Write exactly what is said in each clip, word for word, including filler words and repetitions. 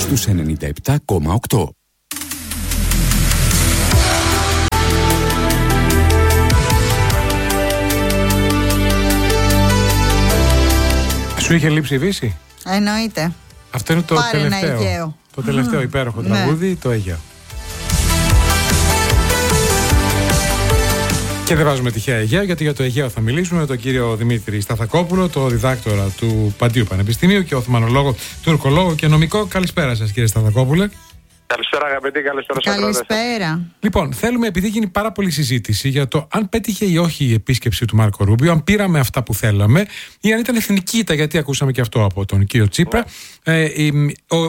στους ενενήντα επτά κόμμα οκτώ. Σου είχε λείψει η Δύση? Εννοείται. Αυτό είναι το Πάρε τελευταίο. Το τελευταίο υπέροχο ναι. τραγούδι, το Αιγαίο. Και δεν βάζουμε τυχαία Αιγαίο, γιατί για το Αιγαίο θα μιλήσουμε με τον κύριο Δημήτρη Σταθακόπουλο, το διδάκτορα του Παντίου Πανεπιστημίου και οθωμανολόγο, τουρκολόγο και νομικό. Καλησπέρα σας, κύριε Σταθακόπουλε. Καλησπέρα, αγαπητοί, καλησπέρα σας. Καλησπέρα. Λοιπόν, θέλουμε, επειδή γίνει πάρα πολλή συζήτηση για το αν πέτυχε ή όχι η επίσκεψη του Μάρκο Ρούμπιο, αν πήραμε αυτά που θέλαμε ή αν ήταν εθνική ήττα, γιατί ακούσαμε και αυτό από τον κύριο Τσίπρα. Ναι. Ε, η, ο,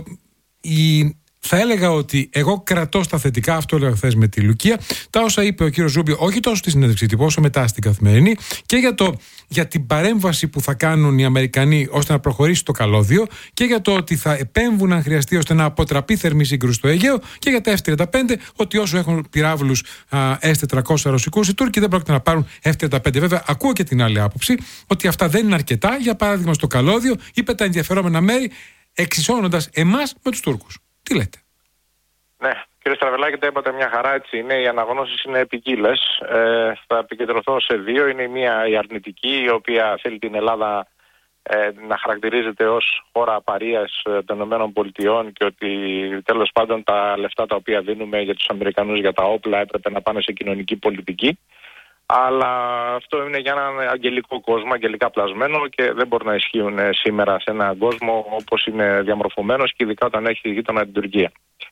η, θα έλεγα ότι εγώ κρατώ στα θετικά, αυτό έλεγα χθες με τη Λουκία, τα όσα είπε ο κύριος Ρούμπιο, όχι τόσο στη συνέντευξη τύπου, όσο μετά στην Καθημερινή, και για, το, για την παρέμβαση που θα κάνουν οι Αμερικανοί ώστε να προχωρήσει το καλώδιο, και για το ότι θα επέμβουν αν χρειαστεί ώστε να αποτραπεί θερμή σύγκρουση στο Αιγαίο, και για τα εφ τριάντα πέντε, ότι όσο έχουν πυράβλους ες τετρακόσια ρωσικούς, οι Τούρκοι δεν πρόκειται να πάρουν εφ τριάντα πέντε. Βέβαια, ακούω και την άλλη άποψη, ότι αυτά δεν είναι αρκετά, για παράδειγμα στο καλώδιο, είπε τα ενδιαφερόμενα μέρη, εξισώνοντας εμάς με τους Τούρκους. Τι λέτε? Ναι, κύριε Στραβελάκη, τα είπατε μια χαρά, έτσι είναι. Οι αναγνώσεις είναι ποικίλες. Ε, θα επικεντρωθώ σε δύο. Είναι η μία η αρνητική, η οποία θέλει την Ελλάδα ε, να χαρακτηρίζεται ως χώρα παρείας των ΗΠΑ και ότι τέλος πάντων τα λεφτά τα οποία δίνουμε για τους Αμερικανούς για τα όπλα έπρεπε να πάνε σε κοινωνική πολιτική. Αλλά αυτό είναι για έναν αγγελικό κόσμο, αγγελικά πλασμένο, και δεν μπορεί να ισχύουν σήμερα σε έναν κόσμο όπως είναι διαμορφωμένος, και ειδικά όταν έχει γείτονα την Τουρκία.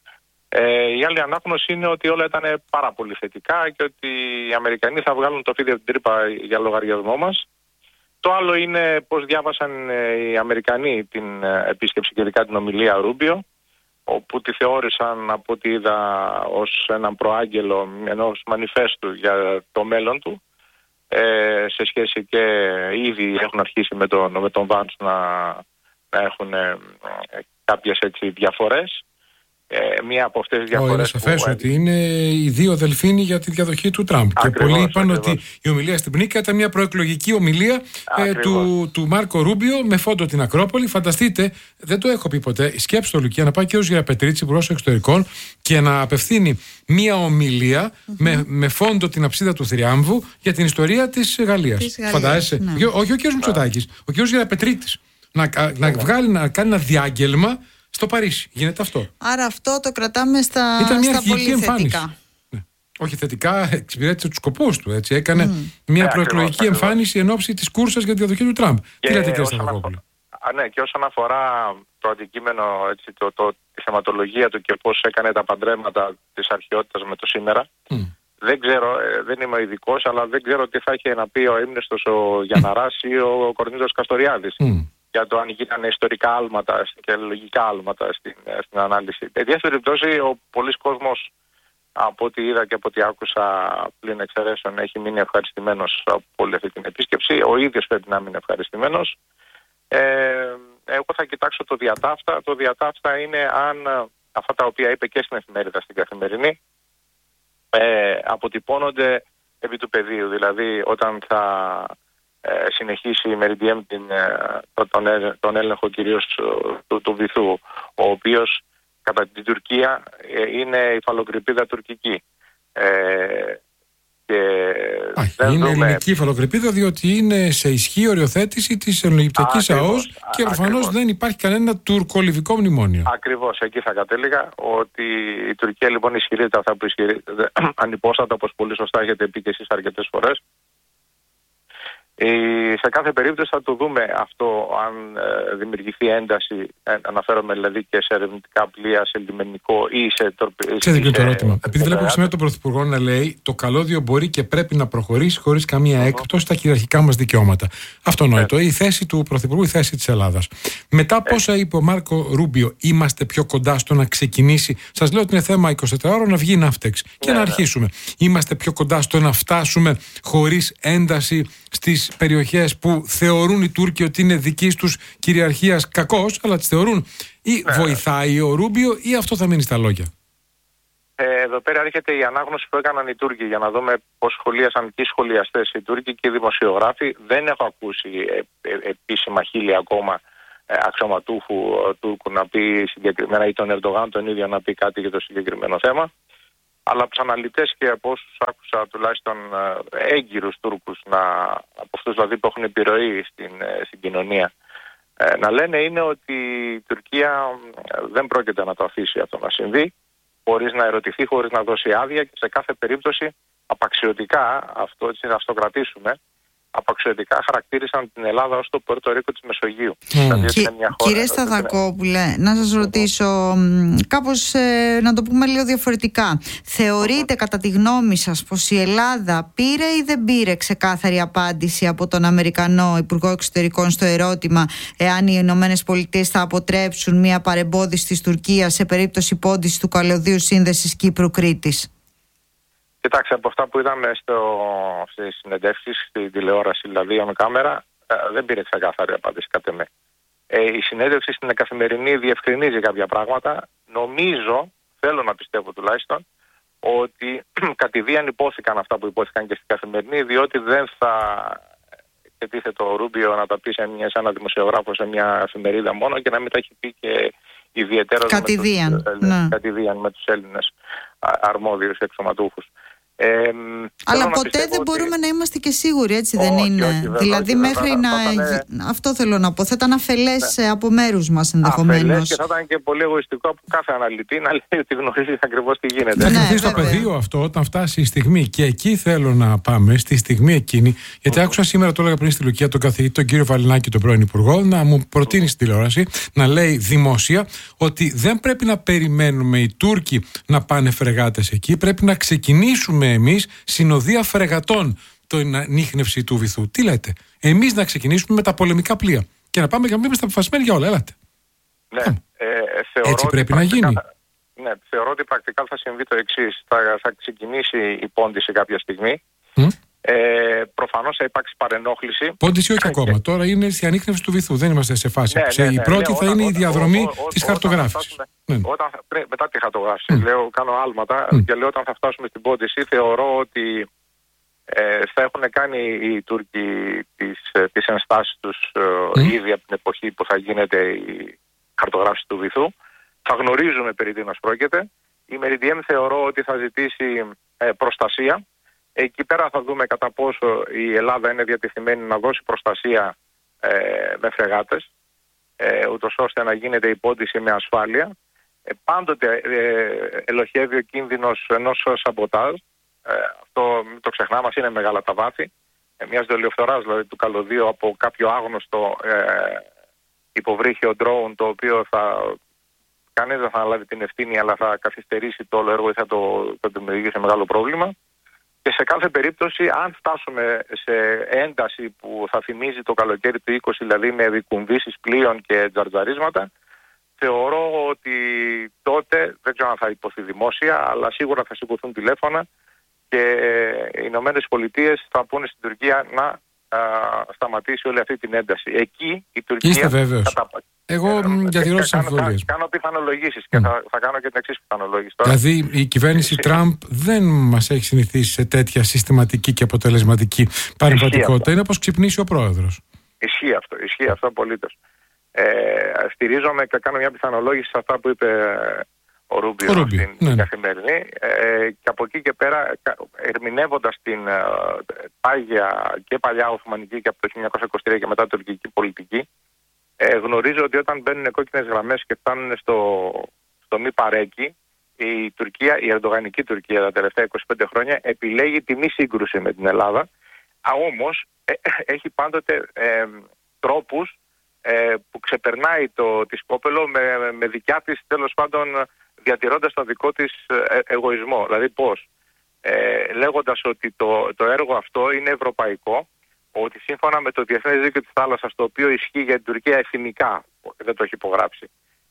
Ε, η άλλη ανάγνωση είναι ότι όλα ήταν πάρα πολύ θετικά και ότι οι Αμερικανοί θα βγάλουν το φίδι από την τρύπα για λογαριασμό μας. Το άλλο είναι πώς διάβασαν οι Αμερικανοί την επίσκεψη και ειδικά την ομιλία Ρούμπιο, όπου τη θεώρησαν, από ό,τι είδα, ως έναν προάγγελο ενός μανιφέστου για το μέλλον του, ε, σε σχέση, και ήδη έχουν αρχίσει με τον, με τον Βάνς να, να έχουν ε, κάποιες έτσι διαφορές. Ε, μία από αυτές τις διαφορές. Είναι σαφές που... ότι είναι οι δύο δελφίνοι για τη διαδοχή του Τραμπ. Ακριβώς, και πολλοί είπαν ακριβώς. ότι η ομιλία στην Πνίκα ήταν μια προεκλογική ομιλία ε, του, του Μάρκο Ρούμπιο με φόντο την Ακρόπολη. Φανταστείτε, δεν το έχω πει ποτέ, σκέψτε το, Λουκία, να πάει και ο Γεραπετρίτσι, υπουργός εξωτερικών, και να απευθύνει μια ομιλία mm-hmm. με, με φόντο την αψίδα του Θριάμβου για την ιστορία της Γαλλίας. Φαντάζεσαι. Ναι. Όχι ο κ. Μητσοτάκης, ο κ. Γεραπετρίτης. Να, να, ναι. βγάλει, να κάνει ένα διάγγελμα στο Παρίσι. Γίνεται αυτό. Άρα αυτό το κρατάμε στα, Ήταν μια στα πολύ εμφάνιση. θετικά. Ναι. Όχι θετικά, εξυπηρέτησε τους σκοπούς του. Έτσι. Έκανε mm. μια yeah, προεκλογική ακριβώς, εμφάνιση εν ώψη της κούρσας για τη διαδοχή του Τραμπ. Τι λέτε, κύριε Σταθακόπουλο? Ναι, και όσον αφορά το αντικείμενο, έτσι, το, το, τη θεματολογία του και πώς έκανε τα παντρέματα της αρχαιότητας με το σήμερα, mm. δεν ξέρω, ε, δεν είμαι ειδικός, αλλά δεν ξέρω τι θα είχε να πει ο ύμνηστος ο Γιανναράς ή ο Κορνήλος Καστοριάδης. Mm. για το αν γίνανε ιστορικά άλματα και λογικά άλματα στην, στην ανάλυση. Εν διάφορη περιπτώσει, ο πολλής κόσμος, από ό,τι είδα και από ό,τι άκουσα πλην εξαιρέσεων, έχει μείνει ευχαριστημένος από όλη αυτή την επίσκεψη. Ο ίδιος πρέπει να μείνει ευχαριστημένος. Ε, εγώ θα κοιτάξω το διατάφτα. Το διατάφτα είναι αν αυτά τα οποία είπε και στην εφημερίδα στην Καθημερινή ε, αποτυπώνονται επί του πεδίου. Δηλαδή, όταν θα ε, συνεχίσει η Μεριντιέμ την, ε, τον, τον έλεγχο κυρίως του, του βυθού, ο οποίος κατά την Τουρκία ε, είναι υφαλοκρηπίδα τουρκική. Ε, και Α, είναι δούμε... ελληνική υφαλοκρηπίδα, διότι είναι σε ισχύ οριοθέτηση της Ελληνοαιγυπτιακής ΑΟΣ και προφανώς δεν υπάρχει κανένα τουρκολιβικό μνημόνιο. Ακριβώς, εκεί θα κατέληγα, ότι η Τουρκία λοιπόν ισχυρίζεται αυτά που ισχυρίζεται ανυπόστατα, όπως πολύ σωστά έχετε πει και εσείς αρκετές φορές. Ε, σε κάθε περίπτωση θα το δούμε αυτό, αν ε, δημιουργηθεί ένταση, ε, αναφέρομαι δηλαδή και σε ερευνητικά πλοία, σε λιμενικό ή σε τορπιλίδες. Ξέρετε ποιο το ερώτημα? Επειδή βλέπω σήμερα τον Πρωθυπουργό να λέει το καλώδιο μπορεί και πρέπει να προχωρήσει χωρίς καμία uh-huh. έκπτωση στα κυριαρχικά μας δικαιώματα. Αυτονόητο. Uh-huh. Η θέση του Πρωθυπουργού, η θέση της Ελλάδας. Μετά uh-huh. πόσα είπε ο Μάρκο Ρούμπιο, είμαστε πιο κοντά στο να ξεκινήσει. Σας λέω ότι είναι θέμα εικοσιτετράωρων να βγει η Ναύτεξ και uh-huh. να αρχίσουμε. Είμαστε πιο κοντά στο να φτάσουμε χωρίς ένταση στις περιοχές που θεωρούν οι Τούρκοι ότι είναι δικής τους κυριαρχίας κακώς, αλλά τις θεωρούν, ή ναι. βοηθάει ο Ρούμπιο ή αυτό θα μείνει στα λόγια? Ε, εδώ πέρα έρχεται η ανάγνωση που έκαναν οι Τούρκοι για να δούμε πώς σχολίασαν και οι σχολιαστές, οι Τούρκοι και οι δημοσιογράφοι. Δεν έχω ακούσει ε, ε, επίσημα χείλη ακόμα αξιωματούχου Τούρκου να πει συγκεκριμένα, ή τον Ερντογάν τον ίδιο να πει κάτι για το συγκεκριμένο θέμα. Αλλά από τους αναλυτές και από όσους άκουσα, τουλάχιστον έγκυρους Τούρκους, να, από αυτούς δηλαδή που έχουν επιρροή στην, στην κοινωνία, να λένε είναι ότι η Τουρκία δεν πρόκειται να το αφήσει αυτό να συμβεί, χωρίς να ερωτηθεί, χωρίς να δώσει άδεια, και σε κάθε περίπτωση απαξιωτικά, αυτό έτσι να το κρατήσουμε, απαξιωτικά χαρακτήρισαν την Ελλάδα ως το Πορτο Ρίκο της Μεσογείου. Mm. Δηλαδή, Κι, μια χώρα, κύριε Σταθακόπουλε, να σας ρωτήσω κάπως ε, να το πούμε λίγο διαφορετικά. Θεωρείτε κατά τη γνώμη σας πως η Ελλάδα πήρε ή δεν πήρε ξεκάθαρη απάντηση από τον Αμερικανό Υπουργό Εξωτερικών στο ερώτημα εάν οι Ηνωμένες Πολιτείες θα αποτρέψουν μια παρεμπόδιση της Τουρκίας σε περίπτωση πόντισης του καλωδίου σύνδεσης Κύπρου-Κρήτης? Κοιτάξτε, από αυτά που είδαμε στο, στις συνεντεύξεις, στη τηλεόραση, δηλαδή on camera, ε, δεν πήρε ξεκάθαρη απάντηση κατ' εμέ. Ε, η συνέντευξη στην Καθημερινή διευκρινίζει κάποια πράγματα. Νομίζω, θέλω να πιστεύω τουλάχιστον, ότι κατηδίαν υπόθηκαν αυτά που υπόθηκαν και στην Καθημερινή, διότι δεν θα ετίθεται ο Ρούμπιο να τα πει σε, μια, σε ένα δημοσιογράφο, σε μια εφημερίδα μόνο, και να μην τα έχει πει και ιδιαίτερα κατηδίαν, με, τους, ναι. κατηδίαν με τους Έλληνες αρμόδιους εξωματούχους. Ε, Αλλά ποτέ δεν ότι... μπορούμε να είμαστε και σίγουροι, έτσι όχι, δεν είναι? Όχι, βέβαια, δηλαδή όχι, μέχρι βέβαια, να... Ήταν... Αυτό θέλω να πω. Θα ήταν αφελές ναι. από μέρους μας ενδεχομένως. Αφελές, και θα ήταν και πολύ εγωιστικό από κάθε αναλυτή να λέει ότι γνωρίζει ακριβώς τι γίνεται. Θα κρυφτεί στο πεδίο αυτό όταν φτάσει η στιγμή. Και εκεί θέλω να πάμε, στη στιγμή εκείνη. Γιατί mm. άκουσα σήμερα, το έλεγα πριν στη Λουκία, τον καθηγητή, τον κύριο Βαλινάκη, τον πρώην Υπουργό, να μου προτείνει στη τηλεόραση να λέει δημόσια ότι δεν πρέπει να περιμένουμε οι Τούρκοι να πάνε φρεγάτες εκεί. Πρέπει να ξεκινήσουμε εμείς συνοδεία φρεγατών την ανίχνευση του βυθού. Τι λέτε? Εμείς να ξεκινήσουμε με τα πολεμικά πλοία και να πάμε και να μην είμαστε αποφασισμένοι για όλα. Έλατε. Ναι, ε, θεωρώ έτσι πρέπει πρακτικά, να γίνει. Ναι, θεωρώ ότι πρακτικά θα συμβεί το εξής. Θα, θα ξεκινήσει η πόντιση κάποια στιγμή. Mm. Ε, προφανώς θα υπάρξει παρενόχληση. Πόντιση όχι ακόμα. Τώρα είναι η ανίχνευση του βυθού. Δεν είμαστε σε φάση. Ναι, ναι, ναι, η πρώτη ναι, θα όταν, είναι η διαδρομή της χαρτογράφησης. Ναι. Όταν, πριν, μετά τη χαρτογράφηση, mm. λέω, κάνω άλματα mm. και λέω όταν θα φτάσουμε στην πόντιση, θεωρώ ότι ε, θα έχουν κάνει οι Τούρκοι τις, τις ενστάσεις τους mm. ε, ήδη από την εποχή που θα γίνεται η χαρτογράφηση του βυθού. Θα γνωρίζουμε περί τίνος πρόκειται. Η Μεριντιέμ θεωρώ ότι θα ζητήσει ε, προστασία. Εκεί πέρα θα δούμε κατά πόσο η Ελλάδα είναι διατεθειμένη να δώσει προστασία ε, με φρεγάτες, ε, ούτως ώστε να γίνεται η πόντιση με ασφάλεια. Ε, πάντοτε ε, ελοχεύει ο κίνδυνος ενός σαμποτάζ. Ε, αυτό μην το ξεχνάμε, είναι μεγάλα τα βάθη. Ε, μιας δολιοφθοράς δηλαδή του καλωδίου από κάποιο άγνωστο ε, υποβρύχιο drone, το οποίο θα... κανείς δεν θα αναλάβει την ευθύνη, αλλά θα καθυστερήσει το όλο έργο ή θα το, θα το δημιουργήσει μεγάλο πρόβλημα. Και σε κάθε περίπτωση, αν φτάσουμε σε ένταση που θα θυμίζει το καλοκαίρι του είκοσι, δηλαδή με δικουμβήσεις πλοίων και τζαρτζαρίσματα, θεωρώ ότι τότε, δεν ξέρω αν θα υποθεί δημόσια, αλλά σίγουρα θα σηκωθούν τηλέφωνα και οι Ηνωμένες Πολιτείες θα πούνε στην Τουρκία να α, σταματήσει όλη αυτή την ένταση. Εκεί η Τουρκία... Είστε βέβαιος? Κατα... Εγώ διατηρώ τις αμφιβολίες. Κάνω πιθανολογήσεις και mm. θα, θα κάνω και την εξής πιθανολόγηση. Δηλαδή η κυβέρνηση Τραμπ δεν μας έχει συνηθίσει σε τέτοια συστηματική και αποτελεσματική παρεμβατικότητα. Είναι όπως ξυπνήσει ο πρόεδρος. Ισχύει αυτό, ισχύει αυτό απολύτως. Ε, στηρίζομαι και κάνω μια πιθανολόγηση σε αυτά που είπε ο Ρούμπιο, ο Ρούμπιο στην ναι. Καθημερινή. Ε, και από εκεί και πέρα, ερμηνεύοντας την ε, πάγια και παλιά Οθωμανική και από το χίλια εννιακόσια είκοσι τρία και μετά τουρκική πολιτική, Ε, γνωρίζω ότι όταν μπαίνουν κόκκινες γραμμές και φτάνουν στο, στο μη παρέκει, η Τουρκία, η ερντογανική Τουρκία τα τελευταία είκοσι πέντε χρόνια επιλέγει τη μη σύγκρουση με την Ελλάδα. Α, όμως ε, έχει πάντοτε ε, τρόπους ε, που ξεπερνάει το τη σκόπελο με, με δικιά της, τέλος πάντων διατηρώντας το δικό της ε, εγωισμό. Δηλαδή πώς? Ε, λέγοντας ότι το, το έργο αυτό είναι ευρωπαϊκό, ότι σύμφωνα με το Διεθνές Δίκαιο της Θάλασσας, το οποίο ισχύει για την Τουρκία εθνικά, δεν το έχει υπογράψει,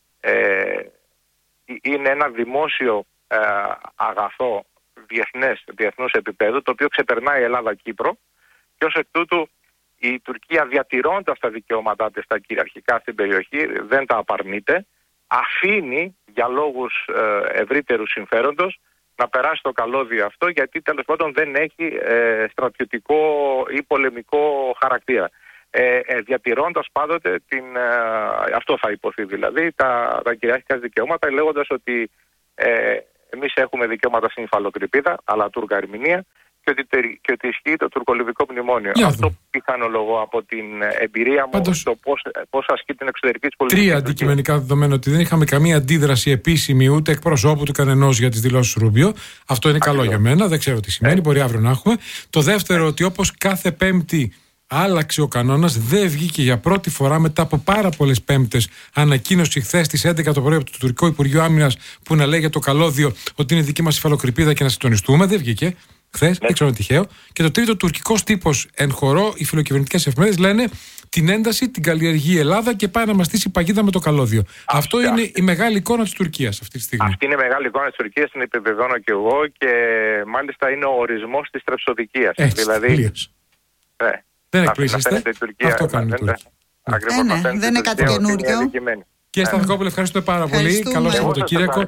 ε, είναι ένα δημόσιο ε, αγαθό διεθνές, διεθνούς επίπεδου, το οποίο ξεπερνάει Ελλάδα-Κύπρο, και ως εκ τούτου η Τουρκία, διατηρώντας τα δικαιώματά της τα κυριαρχικά στην περιοχή, δεν τα απαρνείται, αφήνει για λόγους ε, ευρύτερου συμφέροντος να περάσει το καλώδιο αυτό, γιατί τέλος πάντων δεν έχει ε, στρατιωτικό ή πολεμικό χαρακτήρα. ε, ε, διατηρώντας πάντοτε την, ε, αυτό θα υποθεί δηλαδή, τα, τα κυριαρχικά δικαιώματα, λέγοντας ότι ε, εμείς έχουμε δικαιώματα στην υφαλοκρηπίδα, αλλά τούρκα ερμηνεία, και ότι, και ότι ισχύει το τουρκολιβικό μνημόνιο. Για αυτό πιθανολογώ από την εμπειρία μου, Πάντως, το πώς, πώς ασκεί την εξωτερική της πολιτικής. Τρία αντικειμενικά δεδομένα, ότι δεν είχαμε καμία αντίδραση επίσημη ούτε εκπροσώπου του κανενός για τις δηλώσεις Ρούμπιο. Αυτό είναι Ακριβώς. καλό για μένα, δεν ξέρω τι σημαίνει, ε. μπορεί αύριο να έχουμε. Το δεύτερο, ότι όπως κάθε Πέμπτη άλλαξε ο κανόνας, δεν βγήκε για πρώτη φορά μετά από πάρα πολλές Πέμπτες ανακοίνωση χθες στις έντεκα το πρωί από το Τουρκικό Υπουργείο Άμυνας που να λέει για το καλώδιο ότι είναι δική μας υφαλοκρηπίδα και να συντονιστούμε. Δεν βγήκε χθες, δεν ξέρω τυχαίο. Και το τρίτο, τουρκικός τύπος εν χορό, οι φιλοκυβερνητικές εφημερίδες λένε την ένταση την καλλιεργεί η Ελλάδα και πάει να μας στήσει παγίδα με το καλώδιο. Αυτή, Αυτό είναι αυτή. η μεγάλη εικόνα της Τουρκίας αυτή τη στιγμή. Αυτή είναι η μεγάλη εικόνα της Τουρκίας, την επιβεβαιώνω και εγώ, και μάλιστα είναι ο ορισμός της τρεψοδικίας. Έτσι, δηλαδή. Ναι. Δεν εκπλήσεστε. Αυτό κάνουν οι Τούρκοι. Ναι, δεν είναι κάτι καινούριο. Κύριε Σταθακόπουλε, ευχαριστούμε πάρα πολύ. Καλό Σαββατοκύριακο.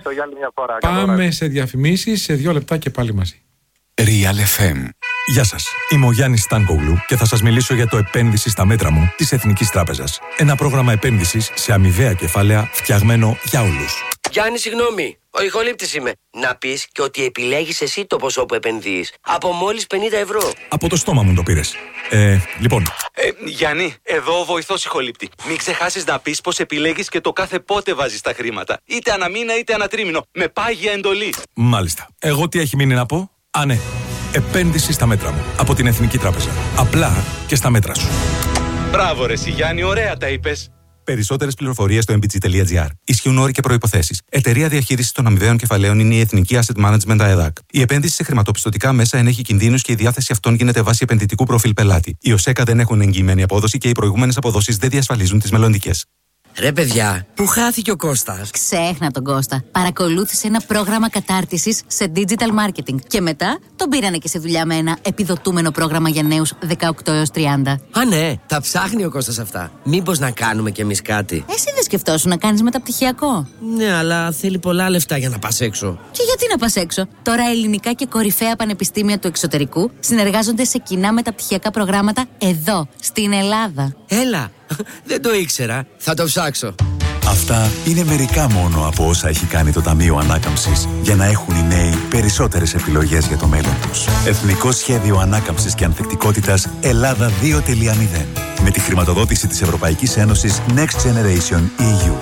Πάμε σε διαφημίσεις, σε δύο λεπτά και πάλι μαζί. Real εφ εμ. Γεια σας, είμαι ο Γιάννης Στάνκογλου και θα σας μιλήσω για το επένδυση στα μέτρα μου της Εθνικής Τράπεζας. Ένα πρόγραμμα επένδυσης σε αμοιβαία κεφάλαια φτιαγμένο για όλους. Γιάννη, συγγνώμη, ο ηχολήπτης είμαι. Να πεις και ότι επιλέγεις εσύ το ποσό που επενδύεις. Από μόλις πενήντα ευρώ. Από το στόμα μου το πήρες. Ε, λοιπόν. Ε, Γιάννη, εδώ ο βοηθός ηχολήπτη. Μην ξεχάσεις να πεις πως επιλέγεις και το κάθε πότε βάζεις τα χρήματα. Είτε ανά μήνα είτε ανά τρίμηνο. Με πάγια εντολή. Μάλιστα. Εγώ τι έχει μείνει να πω? Α, ναι. Επένδυση στα μέτρα μου. Από την Εθνική Τράπεζα. Απλά και στα μέτρα σου. Μπράβο, ρε Γιάννη, ωραία τα είπες. Περισσότερες πληροφορίες στο εμ μπι τζι τελεία τζι άρ. Ισχύουν όροι και προϋποθέσεις. Εταιρεία διαχείρισης των αμοιβαίων κεφαλαίων είναι η Εθνική Asset Management ΑΕΔΑΚ. Η επένδυση σε χρηματοπιστωτικά μέσα ενέχει κινδύνους και η διάθεση αυτών γίνεται βάσει επενδυτικού προφίλ πελάτη. Οι ΟΣΕΚΑ δεν έχουν εγγυημένη απόδοση και οι προηγούμενες αποδόσεις δεν διασφαλίζουν τις μελλοντικές. Ρε παιδιά, πού χάθηκε ο Κώστας? Ξέχνα τον Κώστα. Παρακολούθησε ένα πρόγραμμα κατάρτισης σε digital marketing. Και μετά τον πήρανε και σε δουλειά με ένα επιδοτούμενο πρόγραμμα για νέους δεκαοκτώ έως τριάντα. Α, ναι, τα ψάχνει ο Κώστας αυτά. Μήπως να κάνουμε κι εμείς κάτι? Εσύ δεν σκεφτόσου να κάνεις μεταπτυχιακό? Ναι, αλλά θέλει πολλά λεφτά για να πας έξω. Και γιατί να πας έξω? Τώρα ελληνικά και κορυφαία πανεπιστήμια του εξωτερικού συνεργάζονται σε κοινά μεταπτυχιακά προγράμματα εδώ, στην Ελλάδα. Έλα, δεν το ήξερα. Θα το ψάξω. Αυτά είναι μερικά μόνο από όσα έχει κάνει το Ταμείο Ανάκαμψης για να έχουν οι νέοι περισσότερες επιλογές για το μέλλον τους. Εθνικό Σχέδιο Ανάκαμψης και Ανθεκτικότητας Ελλάδα δύο τελεία μηδέν. Με τη χρηματοδότηση της Ευρωπαϊκής Ένωσης Next Generation ι γιου.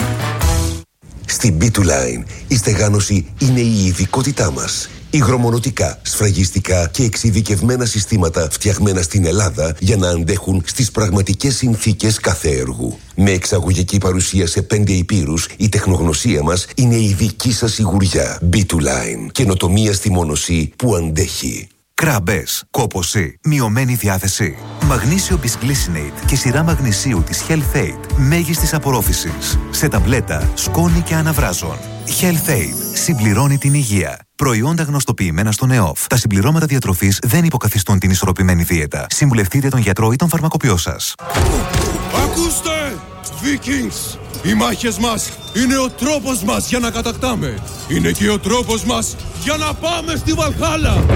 Στην μπι δύο Line η στεγάνωση είναι η ειδικότητά μας. Υγρομονωτικά, σφραγιστικά και εξειδικευμένα συστήματα φτιαγμένα στην Ελλάδα για να αντέχουν στις πραγματικές συνθήκες κάθε έργου. Με εξαγωγική παρουσία σε πέντε υπήρους, η τεχνογνωσία μας είναι η δική σας σιγουριά. μπι δύο Line. Καινοτομία στη μονοσή που αντέχει. Κράμπες, κόπωση, μειωμένη διάθεση. Μαγνήσιο Bisglycinate και σειρά μαγνησίου της Health Aid μέγιστης απορρόφησης. Σε ταμπλέτα, σκόνη και αναβράζων. Health Aid συμπληρώνει την υγεία. Προϊόντα γνωστοποιημένα στον ΕΟΦ. Τα συμπληρώματα διατροφής δεν υποκαθιστούν την ισορροπημένη δίαιτα. Συμβουλευτείτε τον γιατρό ή τον φαρμακοποιό σας. Ακούστε, Vikings! Οι μάχες μας είναι ο τρόπος μας για να κατακτάμε. Είναι και ο τρόπος μας για να πάμε στη Βαλχάλα.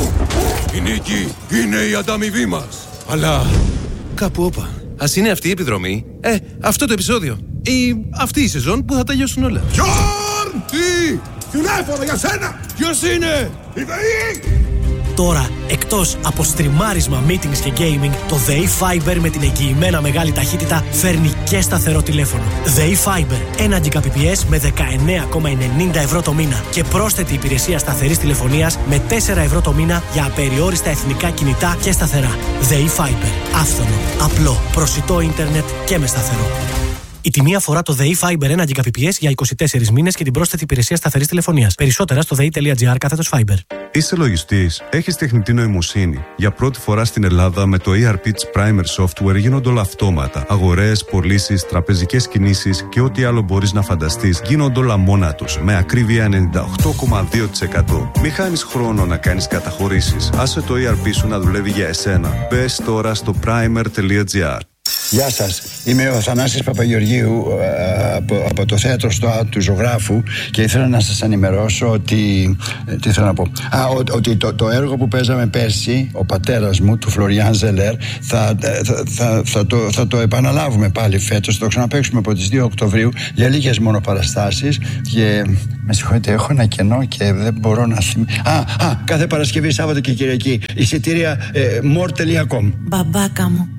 Η νίκη είναι η ανταμοιβή μας. Αλλά κάπου όπα. Ας είναι αυτή η επιδρομή, ε, αυτό το επεισόδιο ή αυτή η σεζόν που θα τελειώσουν όλα. Γιόρν! Τι! Τηλέφωνο για σένα! Ποιος είναι? Η ΔΕΗ! Τώρα, εκτός από στριμάρισμα, meetings και gaming, το ΔΕΗ Fiber με την εγγυημένα μεγάλη ταχύτητα φέρνει και σταθερό τηλέφωνο. ΔΕΗ Fiber, ένα Gbps με δεκαεννέα κόμμα ενενήντα ευρώ το μήνα και πρόσθετη υπηρεσία σταθερής τηλεφωνίας με τέσσερα ευρώ το μήνα για απεριόριστα εθνικά κινητά και σταθερά. ΔΕΗ Fiber, άφθονο, απλό, προσιτό ίντερνετ και με σταθερό. Η τιμή αφορά το ΔΕΗ Fiber ένα Gbps για είκοσι τέσσερις μήνες και την πρόσθετη υπηρεσία σταθερής τηλεφωνίας. Περισσότερα στο δei.gr κάθετος Fiber. Είσαι λογιστής, έχεις τεχνητή νοημοσύνη. Για πρώτη φορά στην Ελλάδα με το ι αρ πι της Primer Software γίνονται όλα αυτόματα. Αγορές, πωλήσεις, τραπεζικές κινήσεις και ό,τι άλλο μπορείς να φανταστείς γίνονται όλα μόνα τους. Με ακρίβεια ενενήντα οκτώ κόμμα δύο τοις εκατό. Μη χάνεις χρόνο να κάνεις καταχωρήσεις. Άσε το ι αρ πι σου να δουλεύει για εσένα. Μπες τώρα στο primer.gr. Γεια σας, είμαι ο Θανάσης Παπαγεωργίου από, από το θέατρο στο του Ζωγράφου και ήθελα να σας ενημερώσω ότι, τι θέλω να πω, Α, ο, ότι το, το έργο που παίζαμε πέρσι, ο πατέρας μου, του Φλωριάν Ζελέρ, θα, θα, θα, θα, το, θα το επαναλάβουμε πάλι φέτος, θα το ξαναπαίξουμε από τις δύο Οκτωβρίου για λίγες μόνο παραστάσεις και με συγχωρείτε, έχω ένα κενό και δεν μπορώ να θυμηθώ. Α, α, κάθε Παρασκευή, Σάββατο και Κυριακή, εισιτήρια ε, more τελεία com. Μπαμπάκα μου.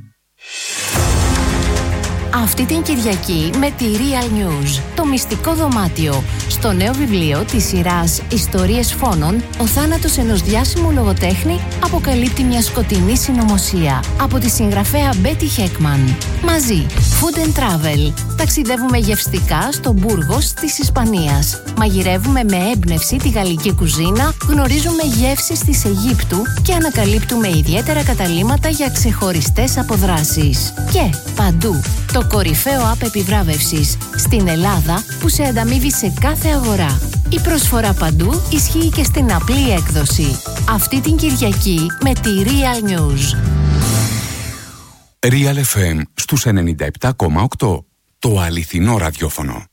Αυτή την Κυριακή με τη Real News, το μυστικό δωμάτιο. Στο νέο βιβλίο της σειράς «Ιστορίες φόνων», ο θάνατος ενός διάσημου λογοτέχνη αποκαλύπτει μια σκοτεινή συνωμοσία από τη συγγραφέα Μπέτι Χέκμαν. Μαζί, Food and Travel. Ταξιδεύουμε γευστικά στο Μπούργος της Ισπανίας. Μαγειρεύουμε με έμπνευση τη γαλλική κουζίνα, γνωρίζουμε γεύσεις της Αιγύπτου και ανακαλύπτουμε ιδιαίτερα καταλύματα για ξεχωριστές αποδράσεις. Και παντού, το κορυφαίο app επιβράβευσης στην Ελλάδα που σε ανταμείβει σε κάθε αγορά. Η προσφορά παντού ισχύει και στην απλή έκδοση. Αυτή την Κυριακή με τη Real News. Real εφ εμ στους ενενήντα επτά κόμμα οκτώ. Το αληθινό ραδιόφωνο.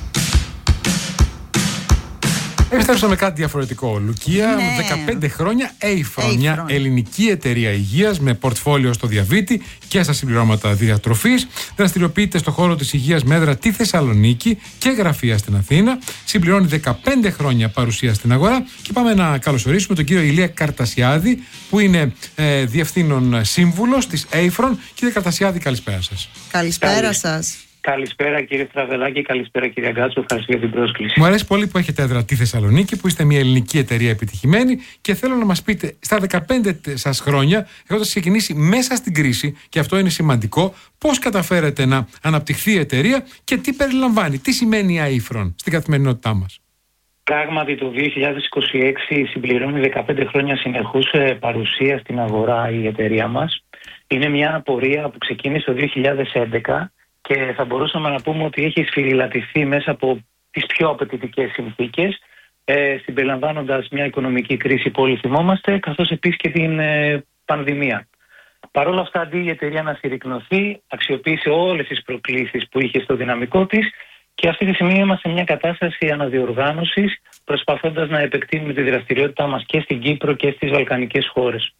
Επιστρέψαμε κάτι διαφορετικό. Λουκία, ναι. δεκαπέντε χρόνια, Aifron, μια ελληνική εταιρεία υγείας με πορτφόλιο στο διαβήτη και στα συμπληρώματα διατροφής. Δραστηριοποιείται στο χώρο της υγείας με έδρα τη Θεσσαλονίκη και γραφεία στην Αθήνα. Συμπληρώνει δεκαπέντε χρόνια παρουσία στην αγορά. Και πάμε να καλωσορίσουμε τον κύριο Ηλία Καρτασιάδη, που είναι ε, διευθύνων σύμβουλος της Aifron. Κύριε Καρτασιάδη, καλησπέρα σας. Καλησπέρα σας. Καλησπέρα κύριε Στραβελάκη, καλησπέρα κύριε Γκάτσο, ευχαριστώ για την πρόσκληση. Μου αρέσει πολύ που έχετε έδρα τη Θεσσαλονίκη, που είστε μια ελληνική εταιρεία επιτυχημένη και θέλω να μας πείτε, στα δεκαπέντε σας χρόνια, έχοντας ξεκινήσει μέσα στην κρίση, και αυτό είναι σημαντικό, πώς καταφέρετε να αναπτυχθεί η εταιρεία και τι περιλαμβάνει, τι σημαίνει η Aifron στην καθημερινότητά μας. Πράγματι το δύο χιλιάδες είκοσι έξι συμπληρώνει δεκαπέντε χρόνια συνεχούς παρουσία στην αγορά η εταιρεία μας. Είναι μια πορεία που ξεκίνησε το δύο χιλιάδες έντεκα. Και θα μπορούσαμε να πούμε ότι έχει σφυριλατηθεί μέσα από τις πιο απαιτητικές συνθήκες, ε, συμπεριλαμβάνοντας μια οικονομική κρίση που όλοι θυμόμαστε, καθώς επίσης και την ε, πανδημία. Παρ' όλα αυτά, αντί η εταιρεία να συρρικνωθεί, αξιοποίησε όλες τις προκλήσεις που είχε στο δυναμικό της και αυτή τη στιγμή είμαστε σε μια κατάσταση αναδιοργάνωσης, προσπαθώντας να επεκτείνουμε τη δραστηριότητά μας και στην Κύπρο και στις βαλκανικές χώρες.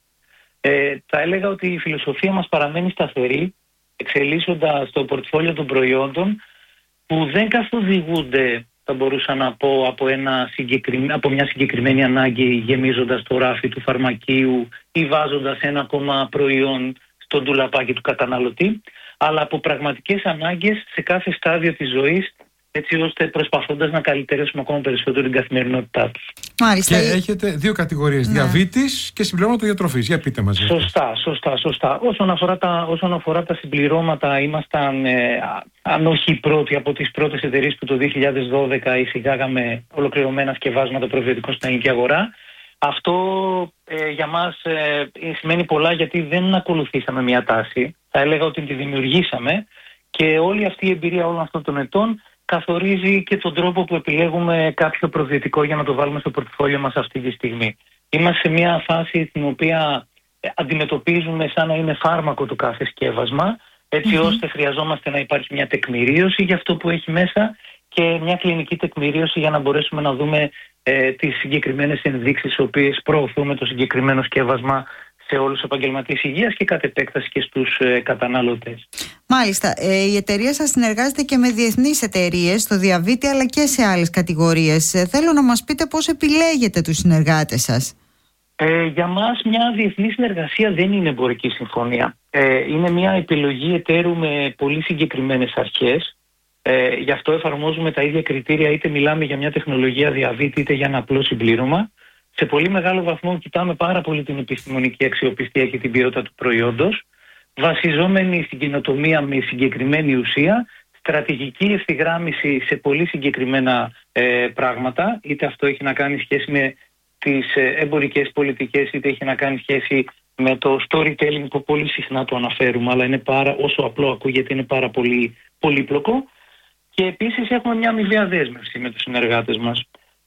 Ε, θα έλεγα ότι η φιλοσοφία μας παραμένει σταθερή, εξελίσσοντας το πορτφόλιο των προϊόντων που δεν καθοδηγούνται, θα μπορούσα να πω, από, ένα από μια συγκεκριμένη ανάγκη, γεμίζοντας το ράφι του φαρμακείου ή βάζοντας ένα ακόμα προϊόν στο ντουλαπάκι του καταναλωτή, αλλά από πραγματικές ανάγκες σε κάθε στάδιο της ζωής, έτσι ώστε προσπαθώντας να καλυτερεύσουμε ακόμα περισσότερο την καθημερινότητά τους. Μάλιστα. Και έχετε δύο κατηγορίες, ναι. διαβήτης και συμπληρώματα διατροφής. Για πείτε μας. Σωστά, σωστά, σωστά. Όσον αφορά τα, όσον αφορά τα συμπληρώματα, ήμασταν, ε, αν όχι οι πρώτοι, από τις πρώτες εταιρείες που το δύο χιλιάδες δώδεκα εισηγάγαμε ολοκληρωμένα σκευάσματα προβιωτικών στην ελληνική αγορά. Αυτό ε, για μας ε, σημαίνει πολλά, γιατί δεν ακολουθήσαμε μια τάση. Θα έλεγα ότι τη δημιουργήσαμε και όλη αυτή η εμπειρία όλων αυτών των ετών καθορίζει και τον τρόπο που επιλέγουμε κάποιο προβιωτικό για να το βάλουμε στο πορτφόλιο μας αυτή τη στιγμή. Είμαστε σε μια φάση στην οποία αντιμετωπίζουμε σαν να είναι φάρμακο το κάθε σκεύασμα, έτσι mm-hmm. ώστε χρειαζόμαστε να υπάρχει μια τεκμηρίωση για αυτό που έχει μέσα και μια κλινική τεκμηρίωση για να μπορέσουμε να δούμε ε, τις συγκεκριμένες ενδείξεις τις οποίες προωθούμε το συγκεκριμένο σκεύασμα σε όλους τους επαγγελματίες υγείας και κατ' επέκταση και στους ε, καταναλωτές. Μάλιστα. Ε, η εταιρεία σας συνεργάζεται και με διεθνείς εταιρείες στο διαβήτη αλλά και σε άλλες κατηγορίες. Ε, θέλω να μας πείτε πώς επιλέγετε τους συνεργάτες σας. Ε, για μας μια διεθνή συνεργασία δεν είναι εμπορική συμφωνία. Ε, είναι μια επιλογή εταίρου με πολύ συγκεκριμένες αρχές. Ε, γι' αυτό εφαρμόζουμε τα ίδια κριτήρια, είτε μιλάμε για μια τεχνολογία διαβήτη είτε για ένα απλό συμπλήρωμα. Σε πολύ μεγάλο βαθμό κοιτάμε πάρα πολύ την επιστημονική αξιοπιστία και την ποιότητα του προϊόντος, βασιζόμενοι στην καινοτομία με συγκεκριμένη ουσία, στρατηγική ευθυγράμμιση σε πολύ συγκεκριμένα ε, πράγματα, είτε αυτό έχει να κάνει σχέση με τις ε, εμπορικές πολιτικές, είτε έχει να κάνει σχέση με το storytelling που πολύ συχνά το αναφέρουμε, αλλά είναι πάρα, όσο απλό ακούγεται, είναι πάρα πολύ πολύπλοκο. Και επίσης έχουμε μια αμοιβαία δέσμευση με τους συνεργάτες μας.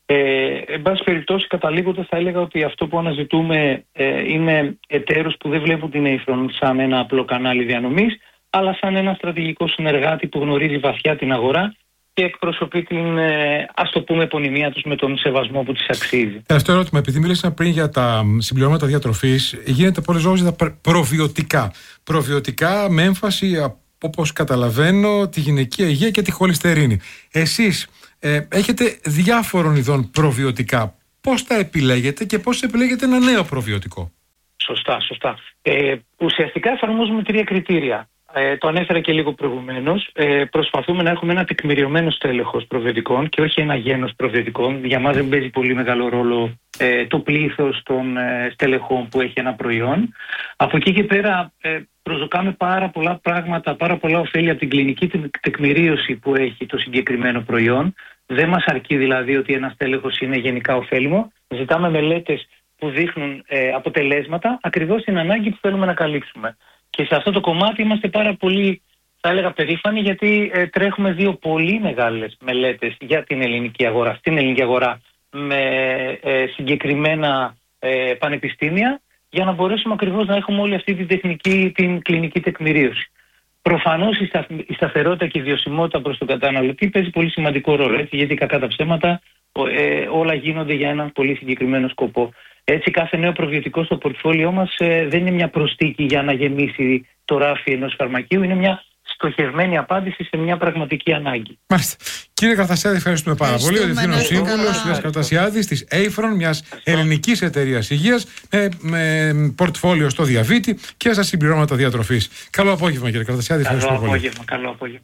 Ε, εν πάση περιπτώσει, καταλήγοντας, θα έλεγα ότι αυτό που αναζητούμε ε, είναι εταίρους που δεν βλέπουν την Aifron σαν ένα απλό κανάλι διανομής, αλλά σαν ένα στρατηγικό συνεργάτη που γνωρίζει βαθιά την αγορά και εκπροσωπεί την, ε, ας το πούμε, επωνυμία τους με τον σεβασμό που της αξίζει. Τελευταίο ερώτημα, επειδή μίλησα πριν για τα συμπληρώματα διατροφής, γίνεται πολλές λόγος για τα προβιωτικά. Προβιωτικά με έμφαση, όπως καταλαβαίνω, τη γυναικεία υγεία και τη χολυστερίνη. Εσείς ε, έχετε διάφορων ειδών προβιωτικά. Πώς τα επιλέγετε και πώς επιλέγετε ένα νέο προβιωτικό? Σωστά, σωστά. Ε, ουσιαστικά εφαρμόζουμε τρία κριτήρια. Ε, το ανέφερα και λίγο προηγουμένως. Ε, προσπαθούμε να έχουμε ένα τεκμηριωμένο στέλεχος προβιωτικών και όχι ένα γένος προβιωτικών. Για μας δεν παίζει πολύ μεγάλο ρόλο ε, το πλήθος των ε, στελεχών που έχει ένα προϊόν. Από εκεί και πέρα ε, προσδοκάμε πάρα πολλά πράγματα, πάρα πολλά ωφέλη από την κλινική τεκμηρίωση που έχει το συγκεκριμένο προϊόν. Δεν μας αρκεί δηλαδή ότι ένα στέλεχος είναι γενικά ωφέλιμο. Ζητάμε μελέτες που δείχνουν ε, αποτελέσματα ακριβώς στην ανάγκη που θέλουμε να καλύψουμε. Και σε αυτό το κομμάτι είμαστε πάρα πολύ, θα έλεγα, περήφανοι, γιατί ε, τρέχουμε δύο πολύ μεγάλες μελέτες για την ελληνική αγορά, στην ελληνική αγορά με ε, συγκεκριμένα ε, πανεπιστήμια, για να μπορέσουμε ακριβώς να έχουμε όλη αυτή την τεχνική, την κλινική τεκμηρίωση. Προφανώς η, στα, η σταθερότητα και η βιωσιμότητα προς τον καταναλωτή παίζει πολύ σημαντικό ρόλο, έτσι, γιατί κακά τα ψέματα ε, όλα γίνονται για έναν πολύ συγκεκριμένο σκοπό. Έτσι, κάθε νέο προβιωτικό στο πορτφόλιό μας ε, δεν είναι μια προσθήκη για να γεμίσει το ράφι ενός φαρμακείου, είναι μια στοχευμένη απάντηση σε μια πραγματική ανάγκη. Μάλιστα. Κύριε Καρτασιάδη, ευχαριστούμε πάρα πολύ. Ο Διευθύνων Σύμβουλος κ. Καρτασιάδης της Aphron, μιας ελληνικής εταιρείας υγείας, με, με πορτφόλιο στο διαβήτη και στα συμπληρώματα διατροφής. Καλό απόγευμα, κύριε Καρτασιάδη. Καλό απόγευμα, καλό απόγευμα.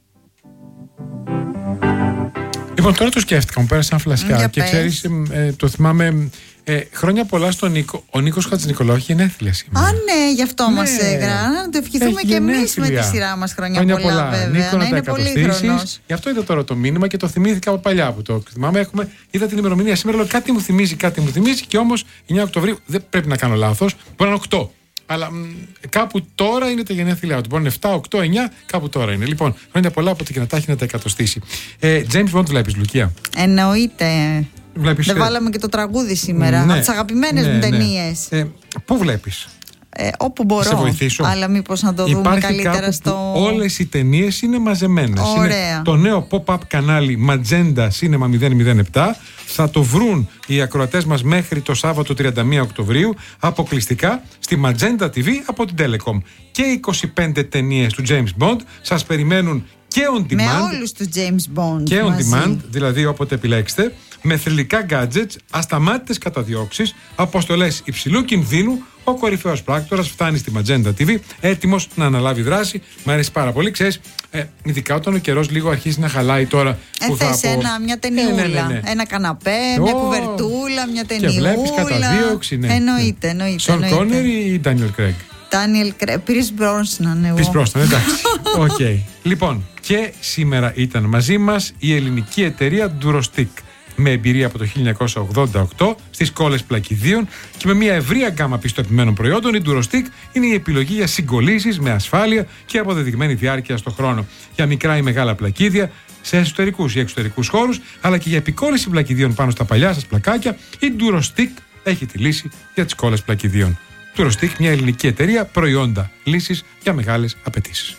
Λοιπόν, τώρα το σκέφτηκα, μου πέρασε σαν φλασιά και ξέρεις, ε, το θυμάμαι. Ε, χρόνια πολλά στον Νίκο. Ο Νίκος Χατζηνικολάου έχει γενέθλια σήμερα. Α, ναι, γι' αυτό ναι. μας έγραψε. Να το ευχηθούμε και εμείς με τη σειρά μας χρόνια, χρόνια πολλά, πολλά, βέβαια. Νίκο, να, να είναι πολύχρονος. Γι' αυτό είδα τώρα το μήνυμα και το θυμήθηκα από παλιά που το θυμάμαι. Έχουμε, είδα την ημερομηνία σήμερα, λέω κάτι μου θυμίζει, κάτι μου θυμίζει και όμως εννιά Οκτωβρίου δεν πρέπει να κάνω λάθος. Μπορεί να είναι οκτώ. Αλλά μ, κάπου τώρα είναι τα γενέθλιά του. Μπορεί να είναι επτά, οκτώ, εννιά, κάπου τώρα είναι. Λοιπόν, χρόνια πολλά από την Κινατάχη να τα εκατοστήσει. Ε, James Bond βλέπεις, Λουκία? Εννοείται. Βλέπεις, δεν βάλαμε και το τραγούδι σήμερα. Ναι, από τις αγαπημένες ναι, μου ναι. ταινίες. Ε, πού βλέπεις? Ε, όπου μπορώ. Σε βοηθήσω. Αλλά μήπως να το Υπάρχει δούμε καλύτερα στο. Όλες οι ταινίες είναι μαζεμένες. Ωραία. Είναι το νέο pop-up κανάλι Magenta Cinema μηδέν μηδέν επτά. Θα το βρουν οι ακροατές μας μέχρι το Σάββατο τριάντα μία Οκτωβρίου αποκλειστικά στη Magenta τι βι από την Telecom. Και είκοσι πέντε ταινίες του James Bond σας περιμένουν και on demand. Με όλους του James Bond. Και on μαζί. demand, δηλαδή όποτε επιλέξετε. Με θρυλικά gadgets, ασταμάτητες καταδιώξεις, αποστολές υψηλού κινδύνου. Ο κορυφαίος πράκτορας φτάνει στη Magenta τι βι έτοιμος να αναλάβει δράση. Μ' αρέσει πάρα πολύ. Ξέρεις, ε, ειδικά όταν ο καιρός λίγο αρχίζει να χαλάει τώρα. Ε, που θες θα από... ένα, μια ταινιούλα, ε, ναι, ναι, ναι. ένα καναπέ, oh, μια κουβερτούλα, μια ταινιούλα. Και βλέπεις καταδίωξη, ναι. Εννοείται, εννοείται. Σον Κόνερ ή Ντάνιελ Κρέγκ? Ντάνιελ Κρέγκ, Πίρις Μπρόσναν εγώ. Πίρις Μπρόσναν, εντάξει. Οκ. Okay. Λοιπόν, και σήμερα ήταν μαζί μας η ελληνική εταιρεία Durostic, με εμπειρία από το χίλια εννιακόσια ογδόντα οκτώ στις κόλλες πλακιδίων και με μια ευρεία γκάμα πιστοποιημένων προϊόντων. Η Durostic είναι η επιλογή για συγκολλήσεις με ασφάλεια και αποδεδειγμένη διάρκεια στο χρόνο. Για μικρά ή μεγάλα πλακίδια, σε εσωτερικούς ή εξωτερικούς χώρους, αλλά και για επικόλληση πλακιδίων πάνω στα παλιά σας πλακάκια, η Durostic έχει τη λύση για τις κόλλες πλακιδίων. Durostic, μια ελληνική εταιρεία, προϊόντα, λύσεις για μεγάλες απαιτήσεις.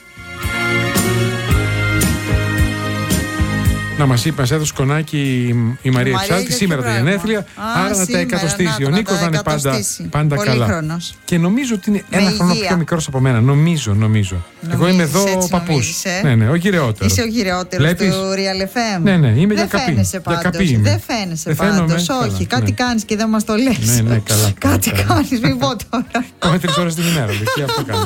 Να μας είπε, μας έδωσε σκονάκι η Μαρία Εξάλτη σήμερα τα γενέθλια. Άρα να τα εκατοστήσει. Ο Νίκος να είναι πάντα, πάντα καλά. Χρόνος. Και νομίζω ότι είναι με ένα υγεία. Χρόνο πιο μικρός από μένα. Νομίζω, νομίζω. Νομίζεις, εγώ είμαι εδώ ο παππούς. Ε? Ναι, ναι, ο γυρεότερος. Είσαι ο γυρεότερος του Real εφ εμ. Ναι, ναι, είμαι δεν για καπί. Φαίνεσαι πάντως. Δεν φαίνεσαι πάντως. Όχι, καλά, κάτι ναι. κάνεις και δεν μας το λες. Ναι, ναι, καλά. Κάτι κάνεις, μην πω τώρα. Πάμε τρεις ώρες την ημέρα. Και αυτό κάνει.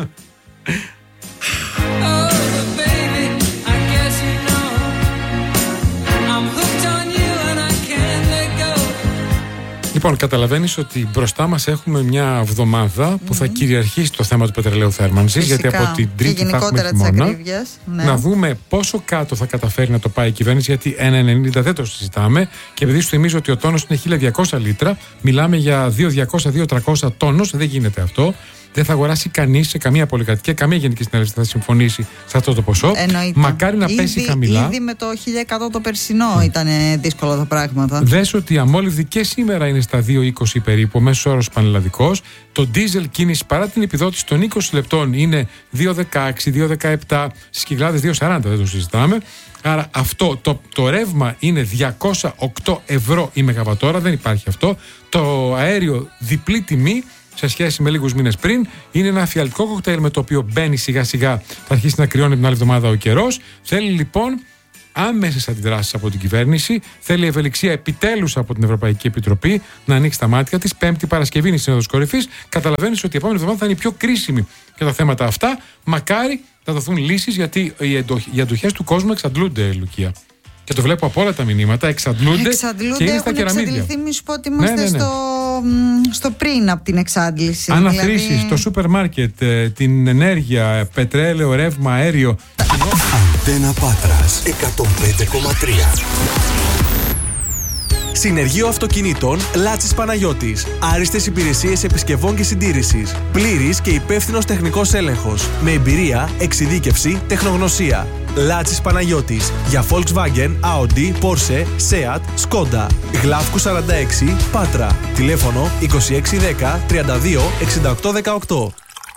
Λοιπόν, καταλαβαίνεις ότι μπροστά μας έχουμε μια εβδομάδα που mm-hmm. θα κυριαρχήσει το θέμα του πετρελαίου θέρμανσης, γιατί από την Τρίτη θα έχουμε χειμώνα. Ναι. Να δούμε πόσο κάτω θα καταφέρει να το πάει η κυβέρνηση, γιατί ένα ενενήντα δεν το συζητάμε. Και επειδή σου θυμίζω ότι ο τόνος είναι χίλια διακόσια λίτρα, μιλάμε για δύο χιλιάδες διακόσια με δύο χιλιάδες τριακόσια τόνος, δεν γίνεται αυτό. δεν θα αγοράσει κανείς σε καμία πολυκατοικία, καμία γενική συνέλευση θα συμφωνήσει σε αυτό το ποσό. Εννοείται. Μακάρι να ήδη, πέσει χαμηλά. Ήδη με το χίλια εκατό το περσινό mm. ήταν δύσκολα τα πράγματα. Δες ότι η αμόλυβδη και σήμερα είναι στα δύο είκοσι περίπου, μέσος όρος πανελλαδικός. Το ντίζελ κίνηση παρά την επιδότηση των είκοσι λεπτών είναι δύο δεκαέξι, δύο δεκαεπτά, στις Κυκλάδες δύο σαράντα, δεν το συζητάμε. Άρα αυτό το, το ρεύμα είναι διακόσια οκτώ ευρώ η μεγαβατόρα, δεν υπάρχει αυτό. Το αέριο διπλή τιμή σε σχέση με λίγους μήνες πριν. Είναι ένα αφιαλτικό κοκτέιλ με το οποίο μπαίνει σιγά σιγά, θα αρχίσει να κρυώνει την άλλη εβδομάδα ο καιρός. Θέλει λοιπόν άμεσες αντιδράσεις από την κυβέρνηση, θέλει ευελιξία επιτέλους από την Ευρωπαϊκή Επιτροπή να ανοίξει τα μάτια της. Πέμπτη Παρασκευή είναι η Σύνοδος Κορυφής. Καταλαβαίνεις ότι η επόμενη εβδομάδα θα είναι η πιο κρίσιμη για τα θέματα αυτά. Μακάρι να δοθούν λύσεις, γιατί οι αντοχές του κόσμου εξαντλούνται, Λουκία. Και το βλέπω από όλα τα μηνύματα, εξαντλούνται, εξαντλούνται και είναι στα κεραμίδια. Εξαντληθεί, μη σου πω ότι είμαστε ναι, ναι, ναι. Στο, στο πριν από την εξάντληση. Αναθρήσεις, δηλαδή... το σούπερ μάρκετ, την ενέργεια, πετρέλαιο, ρεύμα, αέριο. Αντένα Πάτρας εκατόν πέντε κόμμα τρία. Συνεργείο Αυτοκινήτων Λάτσης Παναγιώτης. Άριστες υπηρεσίες επισκευών και συντήρησης. Πλήρης και υπεύθυνος τεχνικός έλεγχος. Με εμπειρία, εξειδίκευση, τεχνογνωσία. Λάτσης Παναγιώτης. Για Volkswagen, Audi, Porsche, Seat, Skoda. Γλάφκου σαράντα έξι, Πάτρα. Τηλέφωνο είκοσι έξι δέκα τριάντα δύο εξήντα οκτώ δεκαοκτώ.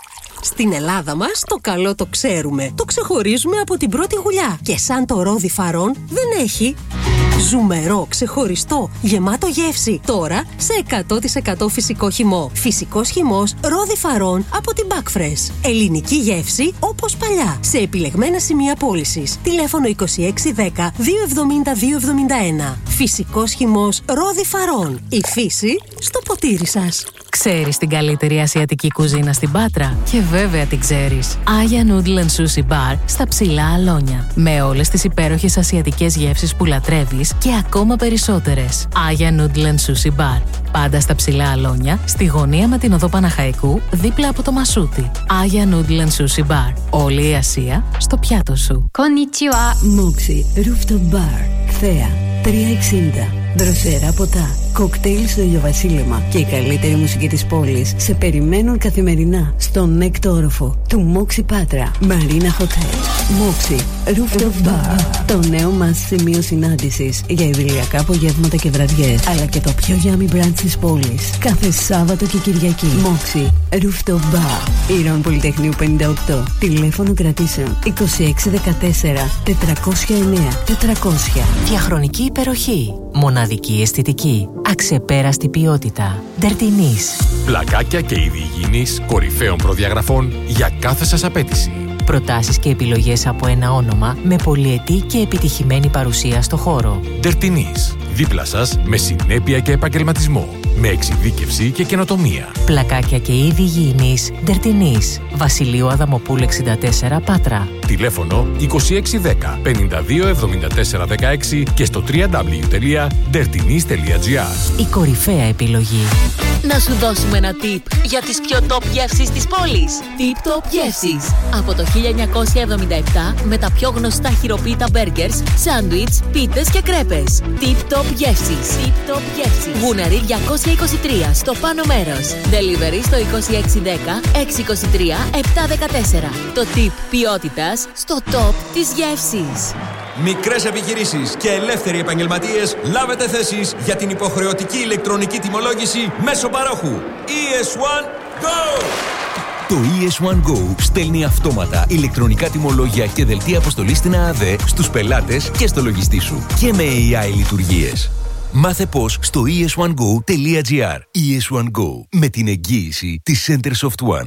Στην Ελλάδα μας το καλό το ξέρουμε. Το ξεχωρίζουμε από την πρώτη γουλιά. Και σαν το ρόδι φαρών δεν έχει. Ζουμερό, ξεχωριστό, γεμάτο γεύση. Τώρα σε εκατό τοις εκατό φυσικό χυμό. Φυσικός χυμός ρόδι φαρών από την Backfresh. Ελληνική γεύση όπως παλιά. Σε επιλεγμένα σημεία πώλησης. Τηλέφωνο είκοσι έξι δέκα δύο εβδομήντα δύο εβδομήντα ένα. Φυσικός χυμός ρόδι φαρών. Η φύση στο ποτήρι σας. Ξέρεις την καλύτερη ασιατική κουζίνα στην Πάτρα? Και βέβαια την ξέρεις. Aya Noodle and Sushi Bar στα Ψηλά Αλόνια. Με όλες τις υπέροχες ασιατικές γεύσεις που λατρεύεις και ακόμα περισσότερες. Aya Noodle and Sushi Bar. Πάντα στα Ψηλά Αλόνια, στη γωνία με την οδό Παναχαϊκού, δίπλα από το Μασούτι. Aya Noodle and Sushi Bar. Όλη η Ασία στο πιάτο σου. Konnichiwa. Moxie Rooftop Bar. Θέα τριακόσια εξήντα. Δροσερά ποτά, κοκτέιλ στο ηλιοβασίλεμα και η καλύτερη μουσική της πόλης σε περιμένουν καθημερινά στον έκτο όροφο του Moxie Πάτρα Marina Hotel. Moxie Rooftop Bar, το νέο μας σημείο συνάντησης για ιδηλιακά απογεύματα και βραδιές, αλλά και το πιο yummy brunch της πόλης κάθε Σάββατο και Κυριακή. Moxie Rooftop Bar, Ήρων Πολυτεχνείου πενήντα οκτώ. Τηλέφωνο κρατήσεων είκοσι έξι δεκατέσσερα τετρακόσια εννέα τετρακόσια. Διαχρονική υπεροχή. Μοναδική αισθητική. Αξεπέραστη ποιότητα. Ντερτινής. Πλακάκια και είδη υγιεινής κορυφαίων προδιαγραφών για κάθε σας απέτηση. Προτάσεις και επιλογές από ένα όνομα με πολυετή και επιτυχημένη παρουσία στο χώρο. Ντερτινής. Δίπλα σας με συνέπεια και επαγγελματισμό. Με εξειδίκευση και καινοτομία. Πλακάκια και είδη υγιεινής. Ντερτινής. Βασιλείου Αδαμοπούλου εξήντα τέσσερα Πάτρα. Τηλέφωνο είκοσι έξι δέκα πενήντα δύο εβδομήντα τέσσερα δεκαέξι και στο double-u double-u double-u τελεία ντερτινής τελεία τζι άρ. Η κορυφαία επιλογή. Να σου δώσουμε ένα tip για τις πιο top γεύσεις της πόλης. Tip Top Γεύσεις. Από το χίλια εννιακόσια εβδομήντα επτά με τα πιο γνωστά χειροποίητα μπέργκερς, σάντουιτς, πίτες και κρέπες. Tip Top Γεύσεις. Tip Top Γεύσεις. Γούναρη διακόσια είκοσι τρία στο πάνω μέρος. Delivery στο είκοσι έξι δέκα έξι είκοσι τρία επτά δεκατέσσερα. Το tip ποιότητας στο top της γεύσης. Μικρές επιχειρήσεις και ελεύθεροι επαγγελματίες, λάβετε θέσεις για την υποχρεωτική ηλεκτρονική τιμολόγηση μέσω παρόχου. ι ες One Go! Το ι ες One Go στέλνει αυτόματα ηλεκτρονικά τιμολόγια και δελτία αποστολής στην ΑΑΔΕ στους πελάτες και στο λογιστή σου. Και με έι άι λειτουργίες. Μάθε πώς στο ι ες one go τελεία τζι άρ. ι ες One Go, με την εγγύηση της Centersoft One.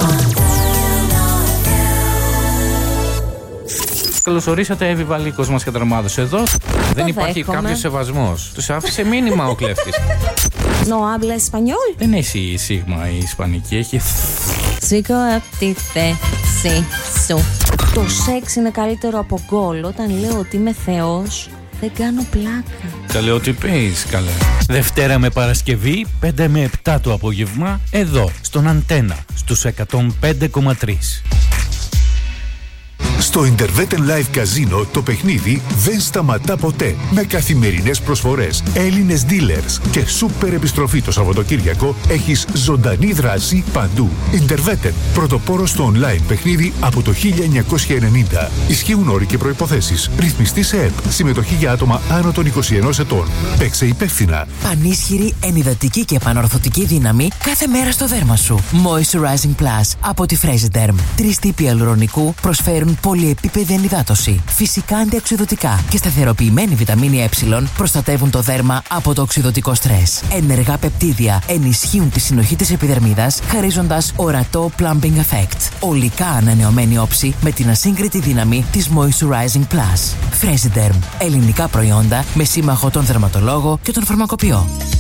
Καλώς ορίσατε, Εύη Βαλίκος μας καταρμάδωσε εδώ. Δεν υπάρχει κάποιος σεβασμός. Τους άφησε μήνυμα ο κλέφτης. No habla español. Δεν έχει σίγμα η ισπανική, έχει... Σήκω απ' τη θέση σου. Το σεξ είναι καλύτερο από γκολ. Όταν λέω ότι είμαι θεός, δεν κάνω πλάκα. Τα λέω ότι πεις, καλέ. Δευτέρα με Παρασκευή, πέντε με επτά το απόγευμα, εδώ, στον Αντένα, στους εκατόν πέντε κόμμα τρία. Στο Interveten Live Casino το παιχνίδι δεν σταματά ποτέ. Με καθημερινές προσφορές, Έλληνες dealers και σούπερ επιστροφή το Σαββατοκύριακο, έχεις ζωντανή δράση παντού. Interveten, πρωτοπόρος στο online παιχνίδι από το χίλια εννιακόσια ενενήντα. Ισχύουν όροι και προϋποθέσεις. Ρυθμιστή σε ΕΠ. Συμμετοχή για άτομα άνω των είκοσι ενός ετών. Παίξε υπεύθυνα. Πανίσχυρη, ενυδατική και επανορθωτική δύναμη κάθε μέρα στο δέρμα σου. Moisturizing Plus από τη Fresiderm. Τρεις τύποι αλουρονικού προσφέρουν πολυεπίπεδη ενυδάτωση. Φυσικά αντιοξυδωτικά και σταθεροποιημένη βιταμίνη Ε προστατεύουν το δέρμα από το οξυδωτικό στρες. Ενεργά πεπτίδια ενισχύουν τη συνοχή της επιδερμίδας, χαρίζοντας ορατό plumping effect. Ολικά ανανεωμένη όψη με την ασύγκριτη δύναμη της Moisturizing Plus. Fresiderm. Ελληνικά προϊόντα με σύμμαχο τον δερματολόγο και τον φαρμακοποιό.